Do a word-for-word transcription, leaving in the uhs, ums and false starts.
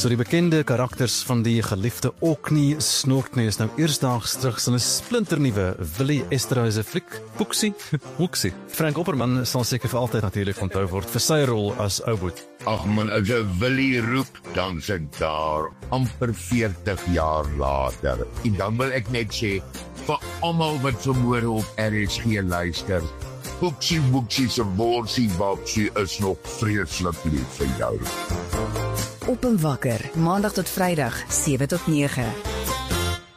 So die bekende karakters van die geliefde Orkney Snorkney is nou eersdaags terug in 'n splinternuwe Willie Esterhuizen fliek, Poeksie, Hoeksie. Frank Opperman sal seker vir altyd natuurlik onthou word vir sy rol as Ouboet. Ag man, as 'n Willie roep, dan sit daar amper veertig jaar later. En dan wil ek net sê, vir almal wat vanmôre op R S G luister, Poeksie Boeksie se borsie babsie is nog vreeslik lief vir jou. Op en wakker, maandag tot vrydag, sewe tot nege.